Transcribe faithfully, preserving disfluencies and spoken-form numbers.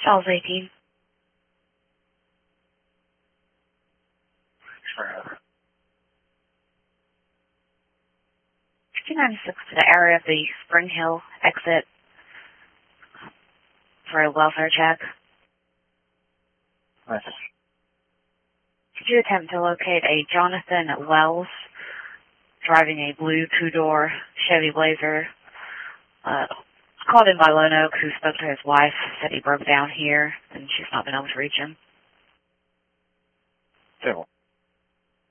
Falls eighteen. Sure. two ninety-six to the area of the Spring Hill exit for a welfare check. Message. Did you attempt to locate a Jonathan Wells driving a blue two-door Chevy Blazer? Uh, called in by Lone Oak, who spoke to his wife, said he broke down here, and she's not been able to reach him. Civil.